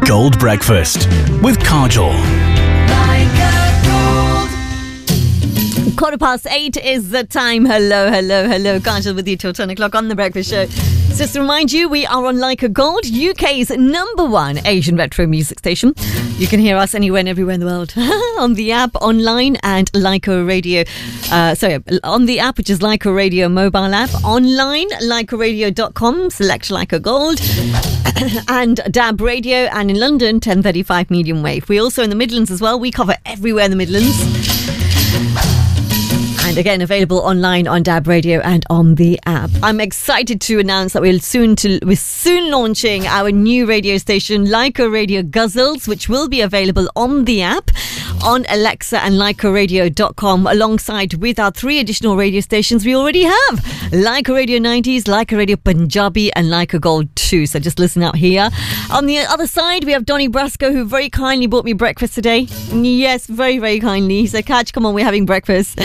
Gold Breakfast with Kajol. 8:15 is the time. Hello. Kajol with you till 10 o'clock on The Breakfast Show. Just to remind you, we are on Leica Gold, UK's #1 Asian retro music station. You can hear us anywhere and everywhere in the world on the app, online, and Leica Radio. On the app, which is Leica Radio mobile app. Online, leicaradio.com, select Leica Gold. And DAB Radio, and in London, 1035 medium wave. We're also in the Midlands as well. We cover everywhere in the Midlands. And again, available online on DAB Radio and on the app. I'm excited to announce that we're soon launching our new radio station, Leica Radio Guzzles, which will be available on the app, on Alexa and leicaradio.com, alongside with our 3 additional radio stations we already have. Leica Radio 90s, Leica Radio Punjabi, and Leica Gold 2. So just listen out here. On the other side, we have Donny Brasco, who very kindly bought me breakfast today. Yes, very, very kindly. He said, Kaj, come on, we're having breakfast.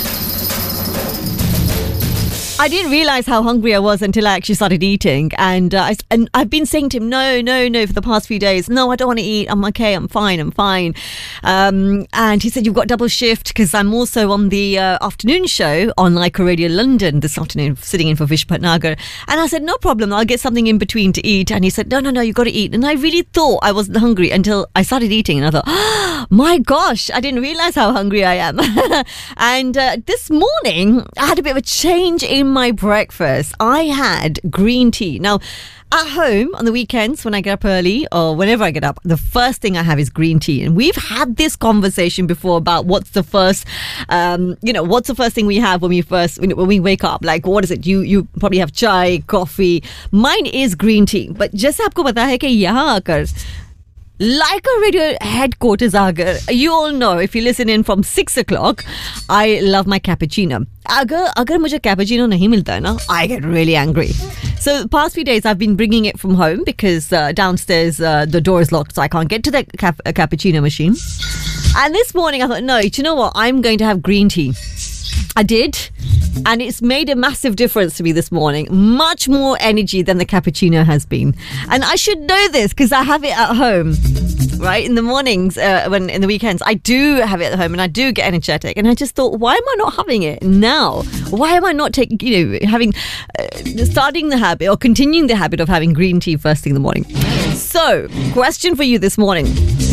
I didn't realise how hungry I was until I actually started eating. And I've been saying to him, no, for the past few days. No, I don't want to eat. I'm okay. I'm fine. And he said, you've got double shift, because I'm also on the afternoon show on Leica Radio London this afternoon, sitting in for Vish Bhatnagar. And I said, no problem. I'll get something in between to eat. And he said, no, you've got to eat. And I really thought I wasn't hungry until I started eating. And I thought, oh, my gosh, I didn't realise how hungry I am. And this morning, I had a bit of a change in my breakfast. I had green tea. Now, at home on the weekends when I get up early, or whenever I get up, the first thing I have is green tea. And we've had this conversation before about what's the first thing we have when we wake up. Like, what is it? You probably have chai, coffee. Mine is green tea. But just आपको पता है कि यहाँ आकर Leica Radio headquarters agar, you all know, if you listen in from 6 o'clock, I love my cappuccino. Agar mujhe cappuccino nahi milta hai na, I get really angry. So the past few days I've been bringing it from home because downstairs the door is locked, so I can't get to the cappuccino machine. And this morning I thought, no, you know what? I'm going to have green tea. I did, and it's made a massive difference to me this morning. Much more energy than the cappuccino has been. And I should know this because I have it at home, right? In the mornings, in the weekends, I do have it at home and I do get energetic. And I just thought, why am I not having it now? Why am I not starting the habit or continuing the habit of having green tea first thing in the morning? So, question for you this morning.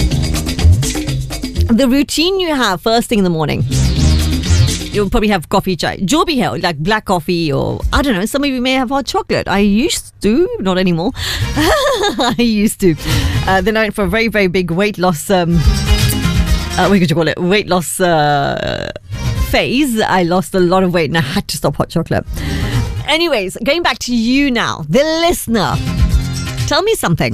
The routine you have first thing in the morning. You'll probably have coffee, chai. Jo bhi hai, like black coffee, or I don't know, some of you may have hot chocolate. I used to, not anymore. I used to. Then I went for a very, very big weight loss, what could you call it? Weight loss phase. I lost a lot of weight and I had to stop hot chocolate. Anyways, going back to you now, the listener. Tell me something.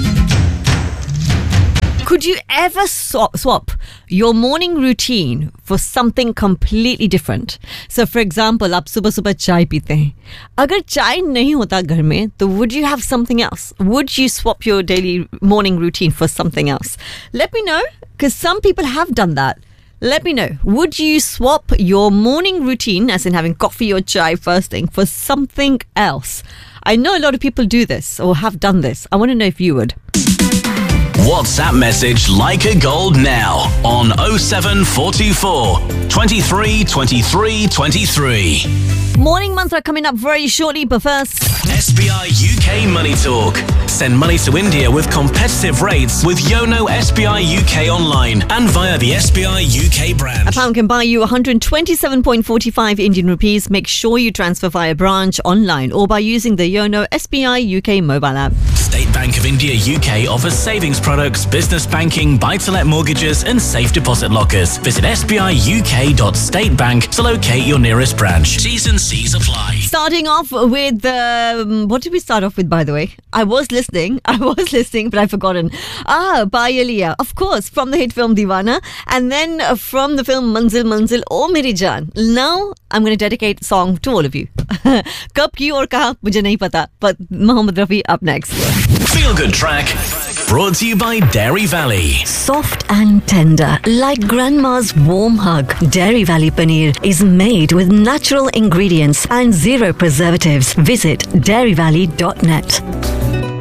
Could you ever swap your morning routine for something completely different? So, for example, आप सुबह चाय पीते हैं. अगर चाय नहीं होता घर में, तो would you have something else? Would you swap your daily morning routine for something else? Let me know, because some people have done that. Let me know. Would you swap your morning routine, as in having coffee or chai first thing, for something else? I know a lot of people do this or have done this. I want to know if you would. WhatsApp message Leica Gold now on 07424 23 23 23. Morning mantra coming up very shortly, but first, SBI UK Money Talk. Send money to India with competitive rates with Yono SBI UK online and via the SBI UK brand. A pound can buy you 127.45 Indian rupees. Make sure you transfer via branch, online, or by using the Yono SBI UK mobile app. State Bank of India UK offers savings products, business banking, buy-to-let mortgages and safe deposit lockers. Visit sbiuk.statebank to locate your nearest branch. T's and C's apply. Starting off with, what did we start off with, by the way? I was listening, but I've forgotten. Bhai Aliya, of course, from the hit film Deewana, and then from the film Manzil Manzil O Meri Jaan. Now, I'm going to dedicate a song to all of you. Kab ki aur kaha, mujhe nahi pata, but Mohammed Rafi up next. Feel Good Track, brought to you by Dairy Valley. Soft and tender, like grandma's warm hug. Dairy Valley Paneer is made with natural ingredients and zero preservatives. Visit dairyvalley.net.